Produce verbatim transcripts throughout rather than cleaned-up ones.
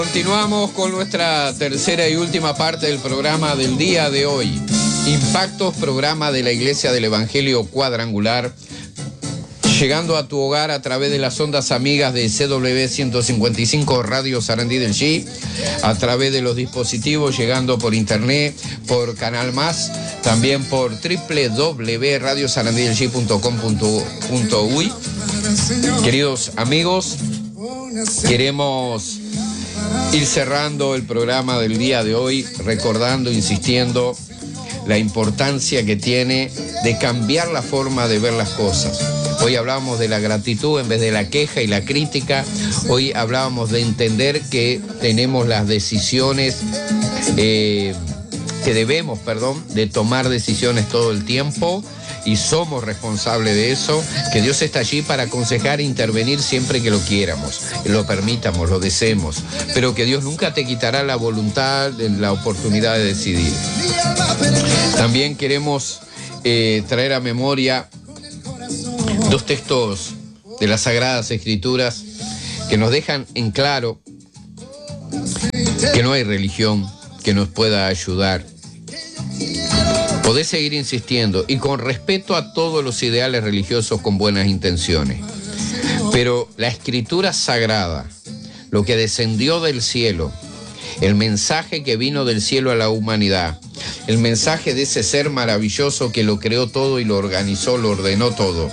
Continuamos con nuestra tercera y última parte del programa del día de hoy. Impactos, programa de la Iglesia del Evangelio Cuadrangular, llegando a tu hogar a través de las ondas amigas de C W ciento cincuenta y cinco Radio Sarandí del G, a través de los dispositivos, llegando por internet, por Canal Más, también por doble u doble u doble u punto radio sarandí del g punto com punto uy. Queridos amigos, queremos ir cerrando el programa del día de hoy, recordando, insistiendo, la importancia que tiene de cambiar la forma de ver las cosas. Hoy hablábamos de la gratitud en vez de la queja y la crítica. Hoy hablábamos de entender que tenemos las decisiones, eh, que debemos, perdón, de tomar decisiones todo el tiempo y somos responsables de eso, que Dios está allí para aconsejar e intervenir siempre que lo quieramos, lo permitamos, lo deseemos, pero que Dios nunca te quitará la voluntad, la oportunidad de decidir. También queremos eh, traer a memoria dos textos de las Sagradas Escrituras que nos dejan en claro que no hay religión que nos pueda ayudar. Podés seguir insistiendo y con respeto a todos los ideales religiosos con buenas intenciones, pero la Escritura Sagrada, lo que descendió del cielo, el mensaje que vino del cielo a la humanidad, el mensaje de ese ser maravilloso que lo creó todo y lo organizó, lo ordenó todo.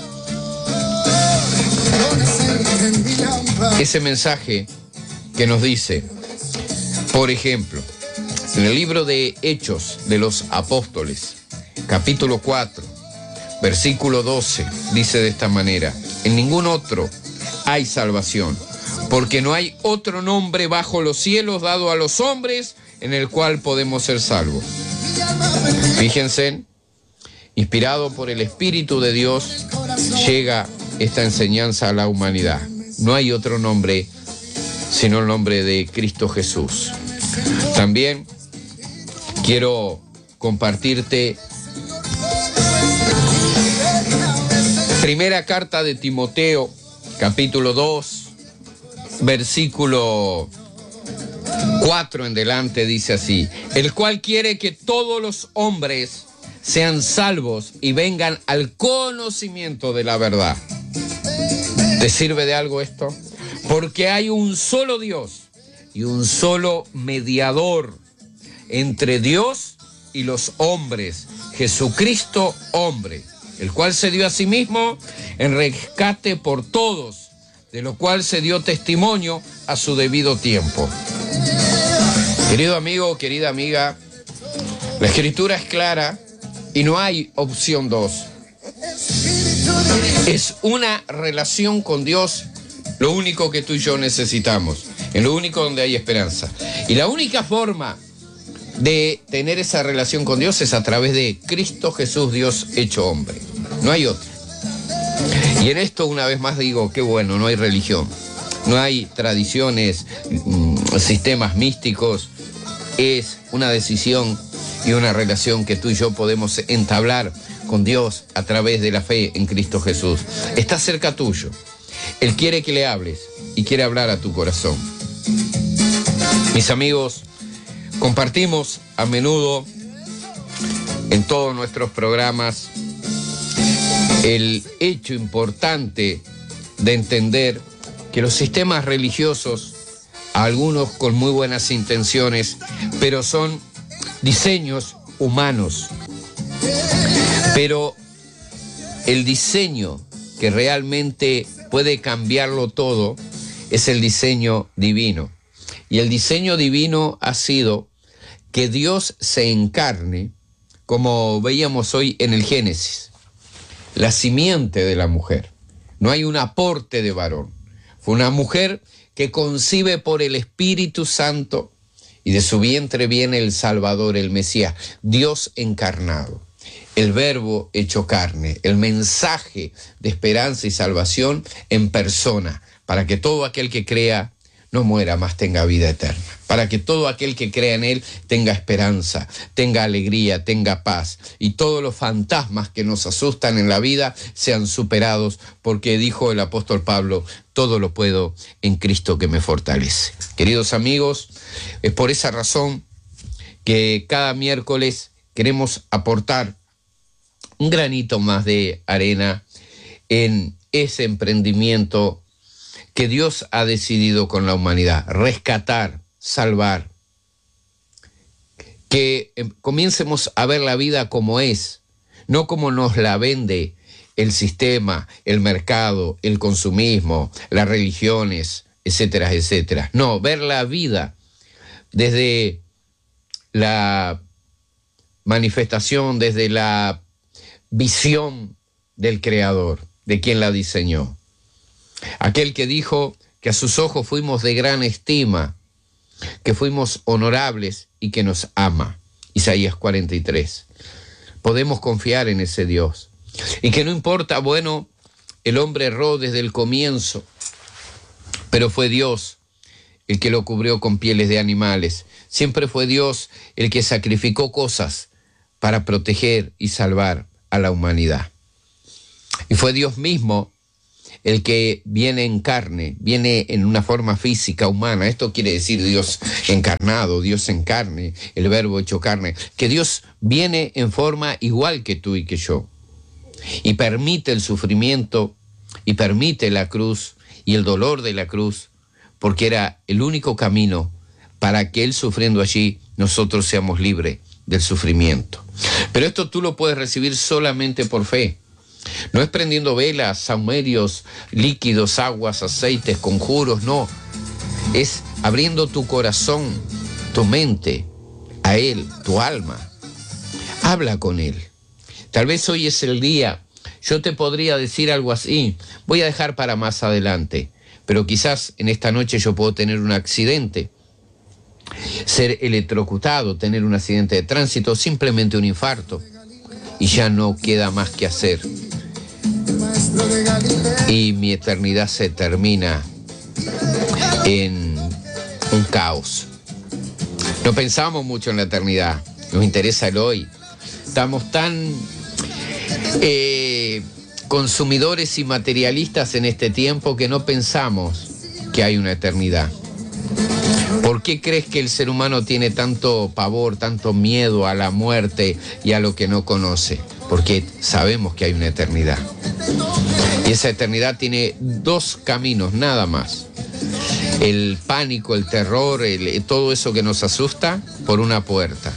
Ese mensaje que nos dice, por ejemplo, en el libro de Hechos de los Apóstoles, capítulo cuatro, versículo doce, dice de esta manera: en ningún otro hay salvación, porque no hay otro nombre bajo los cielos dado a los hombres en el cual podemos ser salvos. Fíjense, inspirado por el Espíritu de Dios, llega esta enseñanza a la humanidad. No hay otro nombre sino el nombre de Cristo Jesús. También quiero compartirte primera carta de Timoteo, capítulo dos, versículo cuatro en delante, dice así: el cual quiere que todos los hombres sean salvos y vengan al conocimiento de la verdad. ¿Te sirve de algo esto? Porque hay un solo Dios y un solo mediador entre Dios y los hombres, Jesucristo hombre, el cual se dio a sí mismo en rescate por todos, de lo cual se dio testimonio a su debido tiempo. Querido amigo, querida amiga, la Escritura es clara y no hay opción dos. Es una relación con Dios lo único que tú y yo necesitamos, en lo único donde hay esperanza. Y la única forma de tener esa relación con Dios es a través de Cristo Jesús, Dios hecho hombre. No hay otra. Y en esto una vez más digo, qué bueno, no hay religión, no hay tradiciones, sistemas místicos. Es una decisión y una relación que tú y yo podemos entablar con Dios a través de la fe en Cristo Jesús. Está cerca tuyo. Él quiere que le hables y quiere hablar a tu corazón. Mis amigos, compartimos a menudo en todos nuestros programas el hecho importante de entender que los sistemas religiosos, algunos con muy buenas intenciones, pero son diseños humanos. Pero el diseño que realmente puede cambiarlo todo es el diseño divino. Y el diseño divino ha sido que Dios se encarne, como veíamos hoy en el Génesis, la simiente de la mujer. No hay un aporte de varón. Fue una mujer que concibe por el Espíritu Santo y de su vientre viene el Salvador, el Mesías, Dios encarnado. El verbo hecho carne, el mensaje de esperanza y salvación en persona, para que todo aquel que crea no muera, mas tenga vida eterna. para que todo aquel que crea en Él tenga esperanza, tenga alegría, tenga paz, y todos los fantasmas que nos asustan en la vida sean superados, porque dijo el apóstol Pablo, todo lo puedo en Cristo que me fortalece. Queridos amigos, es por esa razón que cada miércoles queremos aportar un granito más de arena en ese emprendimiento que Dios ha decidido con la humanidad, rescatar, salvar, que comiencemos a ver la vida como es, no como nos la vende el sistema, el mercado, el consumismo, las religiones, etcétera, etcétera. No, ver la vida desde la manifestación, desde la visión del Creador, de quien la diseñó. Aquel que dijo que a sus ojos fuimos de gran estima, que fuimos honorables y que nos ama. Isaías cuarenta y tres. Podemos confiar en ese Dios. Y que no importa, bueno, el hombre erró desde el comienzo, pero fue Dios el que lo cubrió con pieles de animales. Siempre fue Dios el que sacrificó cosas para proteger y salvar a la humanidad. Y fue Dios mismo el que viene en carne, viene en una forma física, humana. Esto quiere decir Dios encarnado, Dios en carne, el verbo hecho carne. Que Dios viene en forma igual que tú y que yo. Y permite el sufrimiento, y permite la cruz y el dolor de la cruz, porque era el único camino para que Él, sufriendo allí, nosotros seamos libres del sufrimiento. Pero esto tú lo puedes recibir solamente por fe. No es prendiendo velas, saumerios, líquidos, aguas, aceites, conjuros, no. Es abriendo tu corazón, tu mente, a Él, tu alma. Habla con Él. Tal vez hoy es el día. Yo te podría decir algo así. Voy a dejar para más adelante. Pero quizás en esta noche yo puedo tener un accidente, ser electrocutado, tener un accidente de tránsito, simplemente un infarto. Y ya no queda más que hacer. Y mi eternidad se termina en un caos. No pensamos mucho en la eternidad, nos interesa el hoy. Estamos tan eh, consumidores y materialistas en este tiempo que no pensamos que hay una eternidad. ¿Por qué crees que el ser humano tiene tanto pavor, tanto miedo a la muerte y a lo que no conoce? Porque sabemos que hay una eternidad. Y esa eternidad tiene dos caminos, nada más. El pánico, el terror, el, todo eso que nos asusta, por una puerta.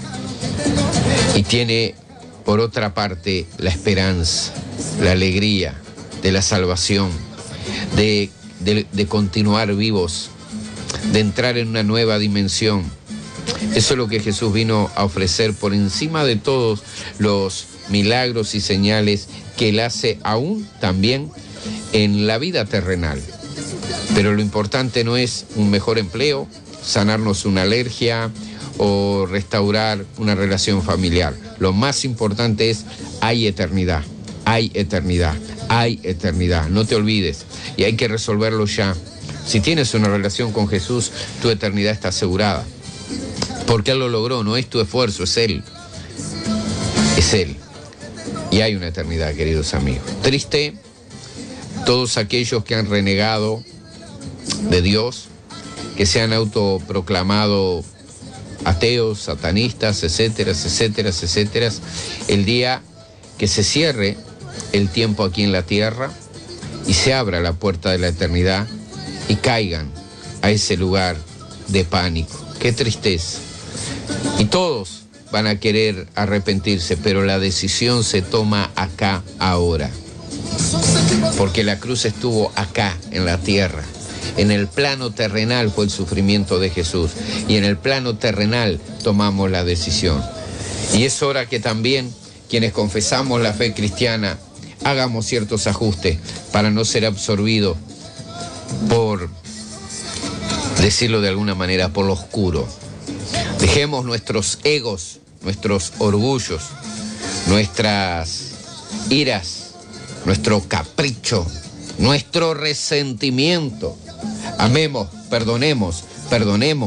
Y tiene, por otra parte, la esperanza, la alegría de la salvación, de, de, de continuar vivos, de entrar en una nueva dimensión. Eso es lo que Jesús vino a ofrecer por encima de todos los milagros y señales que Él hace aún también en la vida terrenal. Pero lo importante no es un mejor empleo, sanarnos una alergia o restaurar una relación familiar. Lo más importante es, hay eternidad, hay eternidad, hay eternidad. No te olvides, y hay que resolverlo ya. Si tienes una relación con Jesús, tu eternidad está asegurada. Porque Él lo logró, no es tu esfuerzo, es Él. Es Él. Y hay una eternidad, queridos amigos. Triste todos aquellos que han renegado de Dios, que se han autoproclamado ateos, satanistas, etcétera, etcétera, etcétera. El día que se cierre el tiempo aquí en la tierra y se abra la puerta de la eternidad y caigan a ese lugar de pánico. Qué tristeza. Y todos van a querer arrepentirse, pero la decisión se toma acá, ahora. Porque la cruz estuvo acá, en la tierra. En el plano terrenal fue el sufrimiento de Jesús. Y en el plano terrenal tomamos la decisión. Y es hora que también quienes confesamos la fe cristiana hagamos ciertos ajustes para no ser absorbidos por, decirlo de alguna manera, por lo oscuro. Dejemos nuestros egos, nuestros orgullos, nuestras iras, nuestro capricho, nuestro resentimiento. Amemos, perdonemos, perdonemos,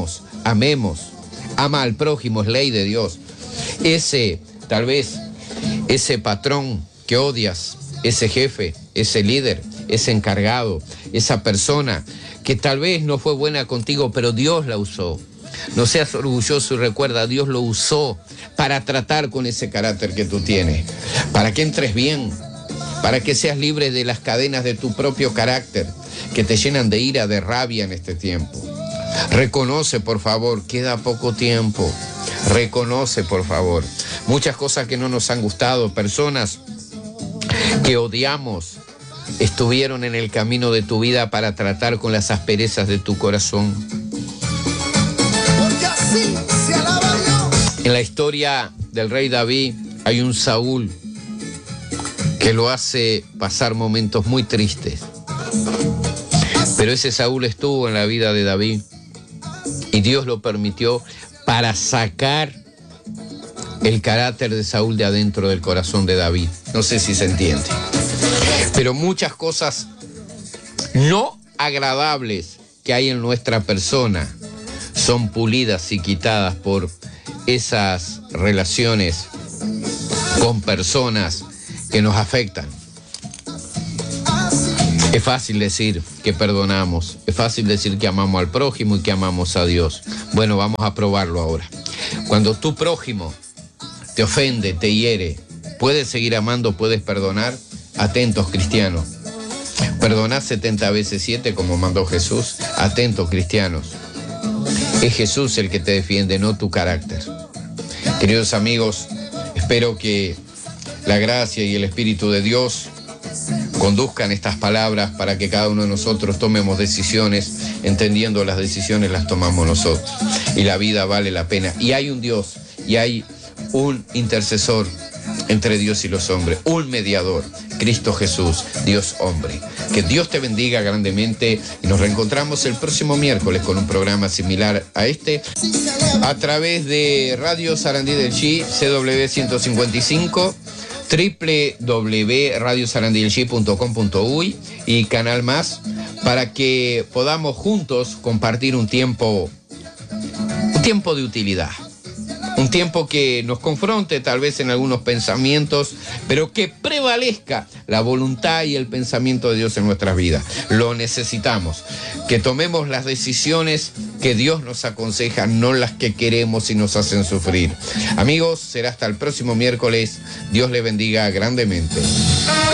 amemos. Ama al prójimo, es ley de Dios. Ese, tal vez, ese patrón que odias, ese jefe, ese líder, ese encargado, esa persona que tal vez no fue buena contigo, pero Dios la usó. No seas orgulloso y recuerda, Dios lo usó para tratar con ese carácter que tú tienes, para que entres bien, para que seas libre de las cadenas de tu propio carácter, que te llenan de ira, de rabia en este tiempo. Reconoce, por favor, queda poco tiempo. Reconoce, por favor, muchas cosas que no nos han gustado, personas que odiamos, estuvieron en el camino de tu vida para tratar con las asperezas de tu corazón. En la historia del rey David hay un Saúl que lo hace pasar momentos muy tristes. Pero ese Saúl estuvo en la vida de David y Dios lo permitió para sacar el carácter de Saúl de adentro del corazón de David. No sé si se entiende. Pero muchas cosas no agradables que hay en nuestra persona son pulidas y quitadas por esas relaciones con personas que nos afectan. Es fácil decir que perdonamos, es fácil decir que amamos al prójimo y que amamos a Dios. Bueno, vamos a probarlo ahora. Cuando tu prójimo te ofende, te hiere, ¿puedes seguir amando, puedes perdonar? Atentos, cristianos. Perdonad setenta veces siete como mandó Jesús. Atentos, cristianos. Es Jesús el que te defiende, no tu carácter. Queridos amigos, espero que la gracia y el Espíritu de Dios conduzcan estas palabras para que cada uno de nosotros tomemos decisiones, entendiendo las decisiones las tomamos nosotros. Y la vida vale la pena. Y hay un Dios, y hay un intercesor entre Dios y los hombres, un mediador, Cristo Jesús, Dios hombre. Que Dios te bendiga grandemente y nos reencontramos el próximo miércoles con un programa similar a este a través de Radio Sarandí del Chi, C W ciento cincuenta y cinco, doble u doble u doble u punto radio sarandí del chi punto com punto uy y Canal Más, para que podamos juntos compartir un tiempo, un tiempo de utilidad. Un tiempo que nos confronte tal vez en algunos pensamientos, pero que prevalezca la voluntad y el pensamiento de Dios en nuestras vidas. Lo necesitamos. Que tomemos las decisiones que Dios nos aconseja, no las que queremos y nos hacen sufrir. Amigos, será hasta el próximo miércoles. Dios les bendiga grandemente.